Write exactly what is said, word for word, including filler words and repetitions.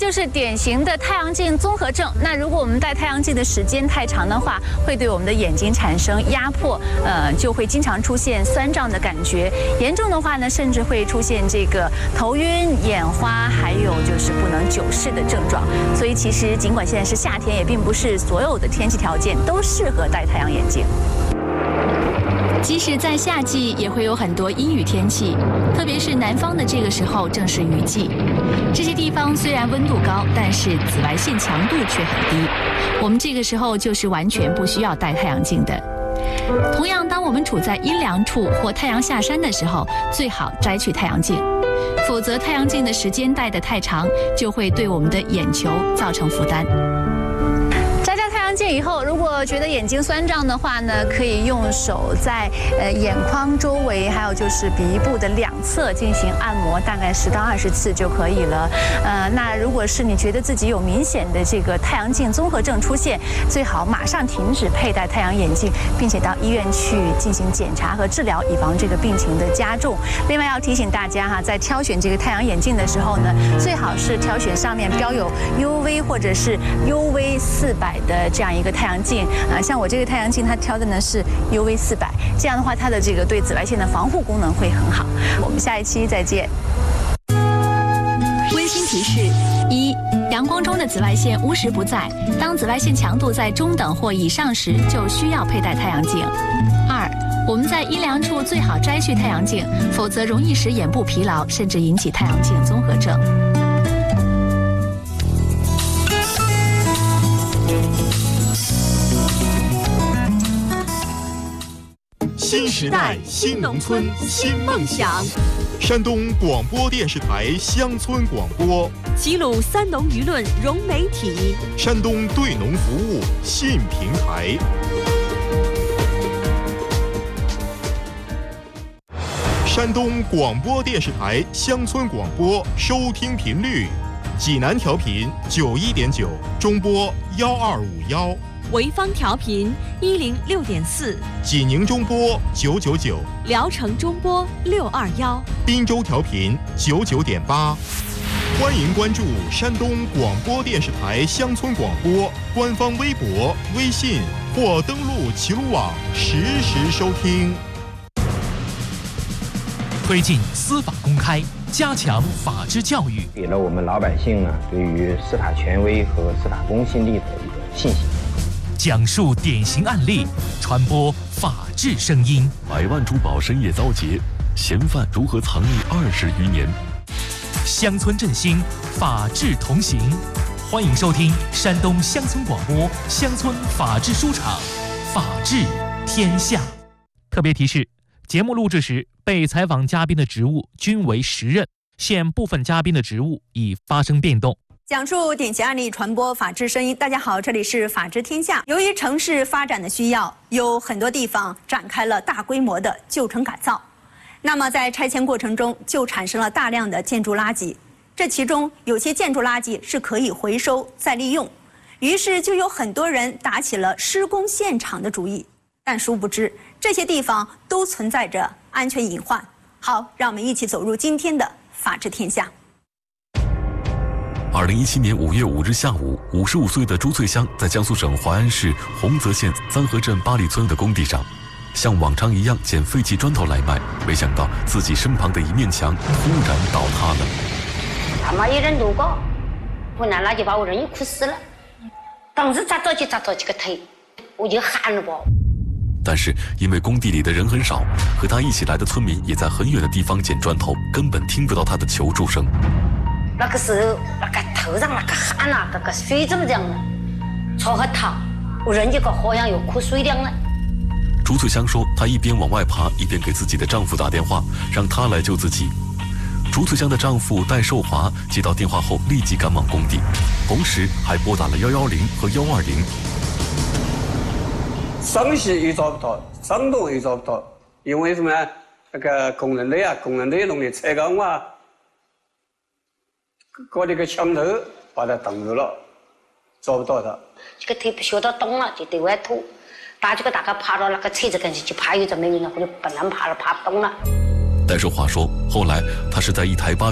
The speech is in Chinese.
就是典型的太阳镜综合症。那如果我们戴太阳镜的时间太长的话，会对我们的眼睛产生压迫，呃，就会经常出现酸胀的感觉。严重的话呢，甚至会出现这个头晕、眼花，还有就是不能久视的症状。所以其实尽管现在是夏天，也并不是所有的天气条件都适合戴太阳眼镜。即使在夏季，也会有很多阴雨天气，特别是南方的这个时候正是雨季。这些地方虽然温度高，但是紫外线强度却很低。我们这个时候就是完全不需要戴太阳镜的。同样，当我们处在阴凉处或太阳下山的时候，最好摘去太阳镜，否则太阳镜的时间戴得太长，就会对我们的眼球造成负担。太阳镜以后，如果觉得眼睛酸胀的话呢，可以用手在呃眼眶周围，还有就是鼻部的两侧进行按摩，大概十到二十次就可以了。呃，那如果是你觉得自己有明显的这个太阳镜综合症出现，最好马上停止佩戴太阳眼镜，并且到医院去进行检查和治疗，以防这个病情的加重。另外要提醒大家哈，在挑选这个太阳眼镜的时候呢，最好是挑选上面标有 U V 或者是 U V 四百的这样一个太阳镜啊，像我这个太阳镜，它挑的呢是 U V 四百，这样的话，它的这个对紫外线的防护功能会很好。我们下一期再见。温馨提示：一、阳光中的紫外线无时不在，当紫外线强度在中等或以上时，就需要佩戴太阳镜。二、我们在阴凉处最好摘去太阳镜，否则容易使眼部疲劳，甚至引起太阳镜综合症。 新时代新农村新梦想，山东广播电视台乡村广播， 齐鲁三农舆论融媒体， 山东对农服务新平台。山东广播电视台乡村广播收听频率：济南调频九一点九，中波幺二五幺。 潍坊调频一零六点四， 济宁中波九九九， 聊城中波六二幺， 滨州调频九九点八。欢迎关注山东广播电视台乡村广播官方微博、微信或登录齐鲁网实时收听。 推进司法公开，加强法治教育， 给了我们老百姓呢对于司法权威和司法公信力的一个信心。 讲述典型案例，传播法治声音。 百万珠宝深夜遭劫，嫌犯如何藏匿二十余年？ 乡村振兴，法治同行。欢迎收听山东乡村广播乡村法治书场，法治天下。特别提示：节目录制时，被采访嘉宾的职务均为时任，现部分嘉宾的职务已发生变动。 讲述典型案例，传播法治声音。大家好，这里是法治天下。由于城市发展的需要，有很多地方展开了大规模的旧城改造，那么在拆迁过程中就产生了大量的建筑垃圾。这其中有些建筑垃圾是可以回收再利用，于是就有很多人打起了施工现场的主意。但殊不知，这些地方都存在着安全隐患。好，让我们一起走入今天的法治天下。 二零一七年五月五日下午，五十五岁的朱翠香在江苏省淮安市洪泽县三河镇八里村的工地上，像往常一样捡废弃砖头来卖，没想到自己身旁的一面墙突然倒塌了。 他妈有人路过，回来那就把我人也哭死了。当时砸着急砸着几个头，我就喊了吧。 但是因为工地里的人很少，和他一起来的村民也在很远的地方捡砖头，根本听不到他的求助声。 那个时候，那个头上那个汗啊，那个水怎么这样呢？朝下淌，我人就个好像有哭水凉了。 朱翠香说，她一边往外爬，一边给自己的丈夫打电话，让他来救自己。朱翠香的丈夫戴寿华接到电话后立即赶往工地，同时还拨打了幺幺零和幺二零。 上西也找不到，上东也找不到，因为什么？那个工人队啊，工人队弄的车钢啊。搞这个墙头把它挡住了，找不到他。 这个腿不晓得动了，就对外吐。打这个大概爬到那个车子跟前去爬，有这没有呢？或者本来爬了爬不动了。 戴寿华说，后来他是在一台八